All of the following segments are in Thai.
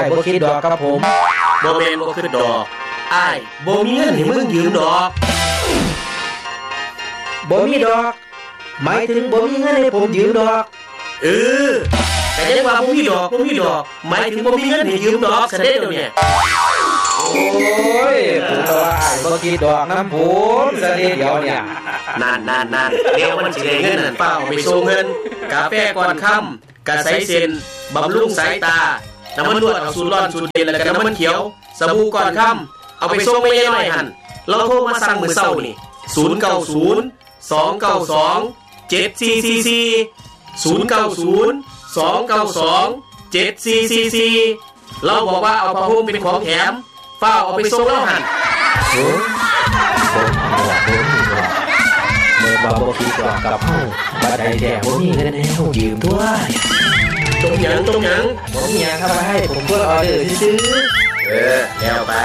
บ่คิดดอกครับผมบ่แม่นบ่คิดดอกอ้ายบ่มีเงินให้มึงยืมดอกบ่มีดอกหมายถึงบ่มีเงินให้ผมยืมดอกแต่ยังว่าบ่มีดอกหมายถึงบ่มีเงินให้ยืมดอกซะเด้เดี๋ยวนี้โอ้ยผมว่าอ้ายบ่คิดดอกนำผมซะเด้เดี๋ยวเนี่ยนั่นเดี๋ยวมันสิได้เงินนั่นเปล่าไปส่งเงินกาแฟก่อนค่ำกะใสเส้นบำรุงสายตาน้ำมันนวดเอาสูตรร้อนสูตรเย็นแล้วก็น้ำมันเขียวสบู่ก่อนค่ำเอาไปส่งไปยายน้อยหั่นเราโทรมาสั่งมื้อเช้านี่090-292-7444 เราบอกว่าเอาผ้าห่มเป็นของแถมฟ้าเอาไปส่งเราหั่นเมื่อบ่คิดดอกกับเฮาบัดใดแท้บ่มีเงินให้เฮายืมตัวตรงหยังบ่มีหยังครับให้ผมกดออเดอร์ซื่อแล้วไป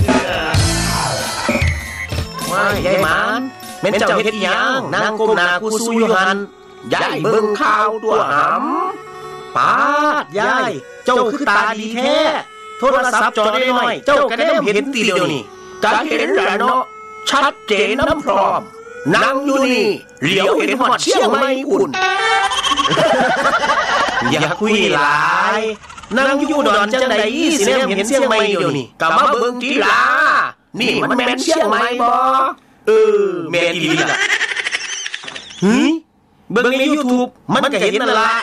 ว่ายายหมานแม่นเจ้าเฮ็ดหยังนางก้มหน้ากูสู้อยู่หั่นยายเบิ่งข่าวตัวหำปาดยายเจ้าคือตาดีแท้โทรศัพท์จอได้น้อยเจ้าก็ได้เห็นทีเดียวนี่ก็เห็นแล้วเนาะชัดเจนน้ำพร้อมนั่งอยู่นี่เหลียวเห็นฮอดเชียงใหม่อุ่นอย่าคุยหลายนั่งอยู่ดอนจังได๋สิแนมเห็นเชียงใหม่อยู่นี่ก็มาเบิ่งติล่ะนี่มันแม่นเชียงใหม่บ่แม่นอีหลีล่ะเบิ่งใน YouTube มันก็เห็นนั่นล่ะ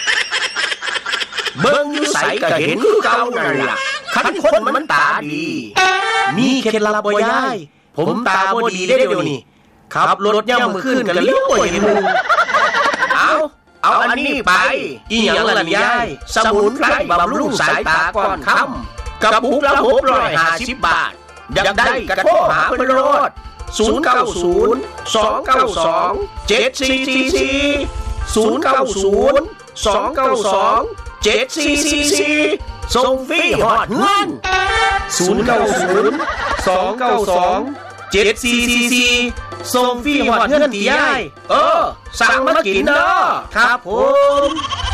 เบิ่งอยู่ไสก็เห็นคือเก่านั่นล่ะคันคนมันตาดีมีเคล็ดลับบ่ยายผมตาบ่ดีเด้เดี๋ยวนี้ขับรถยามมื้อคืนก็เลี้ยวบ่เห็นหมู่เอาอันนี้ไปอีหยังล่ะยายสมุนไพรบำรุงสายตาก่อนค่ำกระปุกละ650 บาทอยากได้ก็โทรหาเพิ่นโลด090-292-7444 ส่งฟรีฮอดเงิน090-292-7444 ส่งฟรีฮอดเงินติยายสั่งมากินเด้อครับผม